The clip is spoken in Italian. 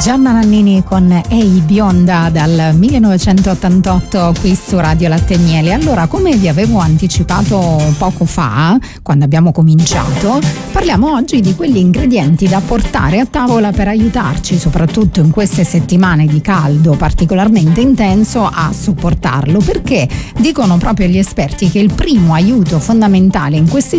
Gianna Nannini con Ehi Bionda dal 1988 qui su Radio Latte e Miele. Allora, come vi avevo anticipato poco fa, quando abbiamo cominciato, parliamo oggi di quegli ingredienti da portare a tavola per aiutarci, soprattutto in queste settimane di caldo particolarmente intenso, a sopportarlo, perché dicono proprio gli esperti che il primo aiuto fondamentale in questi